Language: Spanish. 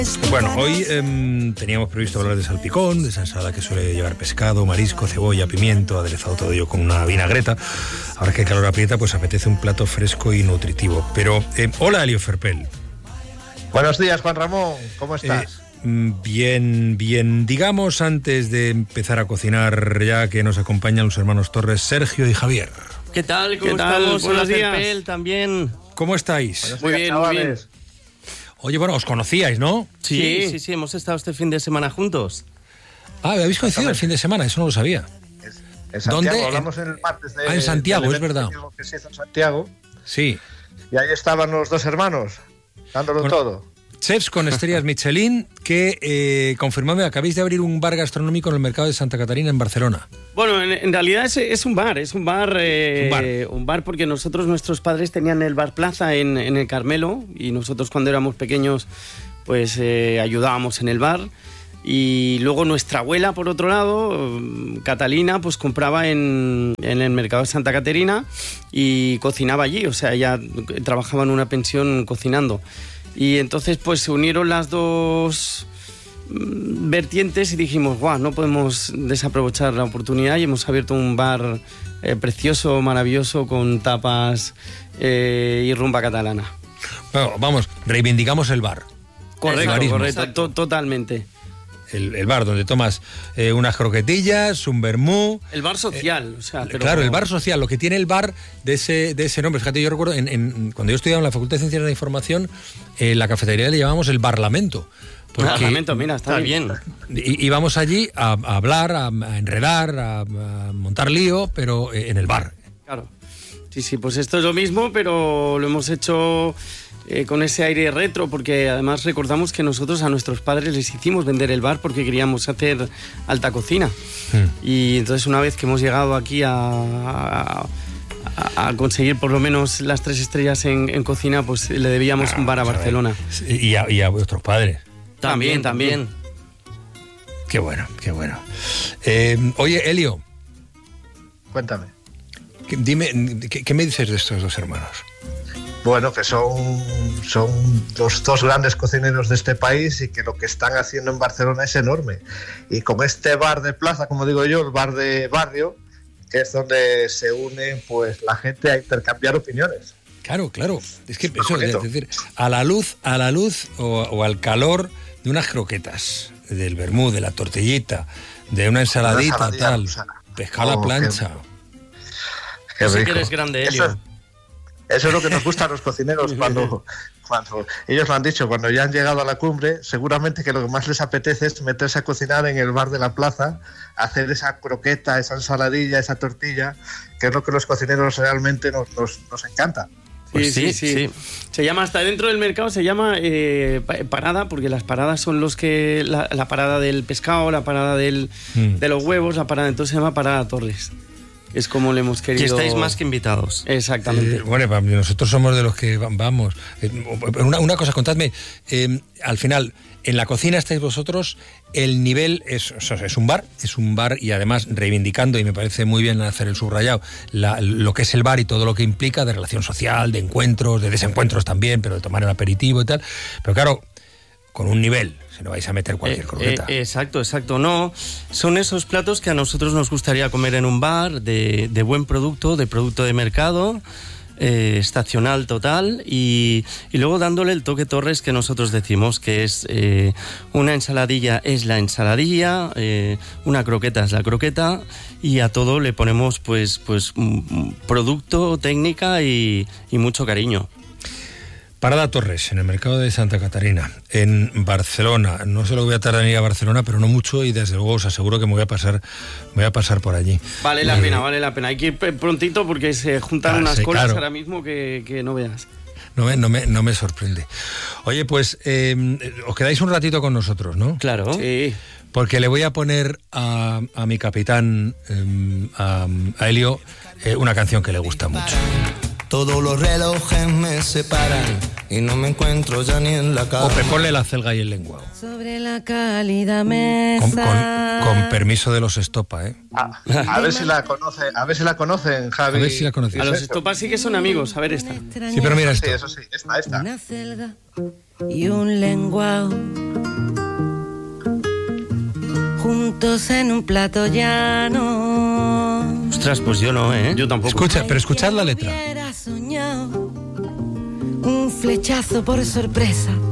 Bueno, hoy teníamos previsto hablar de salpicón, de esa ensalada que suele llevar pescado, marisco, cebolla, pimiento, aderezado todo ello con una vinagreta. Ahora que el calor aprieta, pues apetece un plato fresco y nutritivo. Pero, hola, Elio Ferpel. Buenos días, Juan Ramón, ¿cómo estás? Bien. Digamos, antes de empezar a cocinar, ya que nos acompañan los hermanos Torres, Sergio y Javier. ¿Qué tal? ¿Cómo estamos? Buenos días. Ferpel, también. ¿Cómo estáis? Muy bien, muy bien. Oye, bueno, os conocíais, ¿no? Sí, hemos estado este fin de semana juntos. Ah, ¿habéis coincidido el fin de semana? Eso no lo sabía. En Santiago, ¿Dónde? hablamos en el martes de... en Santiago, es verdad. Que se hizo en Santiago. Sí. Y ahí estaban los dos hermanos, dándolo todo. Chefs con estrellas Michelin que confirmadme, acabáis de abrir un bar gastronómico en el mercado de Santa Catarina en Barcelona. Bueno, en realidad es un bar, un bar porque nuestros padres tenían el Bar Plaza en el Carmelo y nosotros cuando éramos pequeños pues ayudábamos en el bar. Y luego nuestra abuela, por otro lado, Catalina, pues compraba en el mercado de Santa Caterina y cocinaba allí, o sea, ella trabajaba en una pensión cocinando. Y entonces pues se unieron las dos vertientes y dijimos, guau, no podemos desaprovechar la oportunidad, y hemos abierto un bar precioso, maravilloso, con tapas y rumba catalana. Bueno, vamos, reivindicamos el bar. Correcto, totalmente. El bar donde tomas unas croquetillas, un vermú. El bar social, o sea. Pero claro, el bar social, lo que tiene el bar de ese nombre. Fíjate, yo recuerdo, cuando yo estudiaba en la Facultad de Ciencias de la Información, la cafetería le llamábamos el Barlamento. Parlamento, mira, está bien. Íbamos allí a hablar, a enredar, a montar lío, pero en el bar. Claro. Sí, pues esto es lo mismo, pero lo hemos hecho con ese aire retro, porque además recordamos que nosotros a nuestros padres les hicimos vender el bar porque queríamos hacer alta cocina. Y entonces una vez que hemos llegado aquí a conseguir por lo menos las 3 estrellas en cocina, pues le debíamos un bar a Barcelona. Y a vuestros padres. También. Qué bueno. Oye, Elio. Cuéntame. Dime, ¿qué me dices de estos dos hermanos? Bueno, que son los dos grandes cocineros de este país y que lo que están haciendo en Barcelona es enorme. Y con este bar de plaza, como digo yo, el bar de barrio, que es donde se une pues la gente a intercambiar opiniones. Claro. Es que eso, es decir, a la luz o al calor de unas croquetas, del vermú, de la tortillita, de una ensaladita tal, pescado a la plancha. Qué rico. Sé que eres grande, Elio. Eso es lo que nos gusta a los cocineros cuando ellos lo han dicho, cuando ya han llegado a la cumbre, seguramente que lo que más les apetece es meterse a cocinar en el bar de la plaza, hacer esa croqueta, esa ensaladilla, esa tortilla, que es lo que los cocineros realmente nos encanta. Pues sí. Se llama, hasta dentro del mercado se llama parada, porque las paradas son los que la parada del pescado, la parada de los huevos, la parada, entonces se llama Parada Torres. Es como le hemos querido... Que estáis más que invitados. Exactamente. Bueno, nosotros somos de los que vamos. Una cosa, contadme. Al final, en la cocina estáis vosotros, el nivel es un bar y además reivindicando, y me parece muy bien hacer el subrayado, lo que es el bar y todo lo que implica de relación social, de encuentros, de desencuentros también, pero de tomar el aperitivo y tal. Pero claro, con un nivel... no vais a meter cualquier croqueta. Exacto. No, son esos platos que a nosotros nos gustaría comer en un bar de buen producto, de producto de mercado, estacional total, y luego dándole el toque Torres que nosotros decimos, que es una ensaladilla es la ensaladilla, una croqueta es la croqueta, y a todo le ponemos pues producto, técnica y mucho cariño. Parada Torres, en el mercado de Santa Catarina, en Barcelona. No sé lo que voy a tardar en ir a Barcelona, pero no mucho, y desde luego os aseguro que me voy a pasar por allí. Vale la pena. Hay que ir prontito porque se juntan unas colas ahora mismo que no veas. No me sorprende. Oye, pues os quedáis un ratito con nosotros, ¿no? Claro. Sí. Porque le voy a poner a mi capitán, a Elio, una canción que le gusta mucho. Todos los relojes me separan y no me encuentro ya ni en la cama. Ope, ponle la celga y el lenguado. Sobre la cálida mesa. Con permiso de los Estopa, ¿eh? A ver si la conocen, Javi. A ver si la conocen. A los Estopa sí que son amigos, a ver esta. Sí, pero mira esto. Sí, eso sí, esta. Una celga y un lenguao. Juntos en un plato llano. Ostras, pues yo no, ¿eh? Yo tampoco. Escucha, pero escuchad la letra. Hubiera soñado un flechazo por sorpresa